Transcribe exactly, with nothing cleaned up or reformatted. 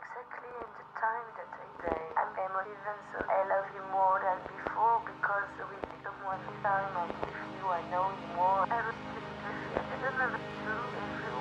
exactly in the time that I say I'm emotive and so I love you more than before because with someone time I'm with you I know you more. I was just with you. I don't know if it's true.